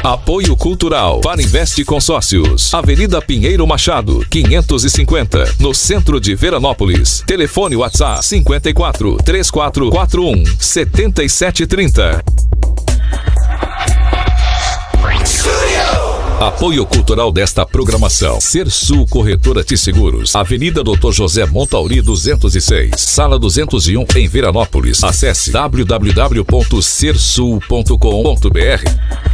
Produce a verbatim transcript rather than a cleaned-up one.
Apoio Cultural para Investe Consórcios. Avenida Pinheiro Machado, quinhentos e cinquenta, no centro de Veranópolis. Telefone WhatsApp cinquenta e quatro, três quatro quatro um, setenta e sete trinta. Apoio cultural desta programação. Sersul Corretora de Seguros. Avenida doutor José Montauri duzentos e seis, sala duzentos e um, em Veranópolis. Acesse w w w ponto sersul ponto com ponto b r.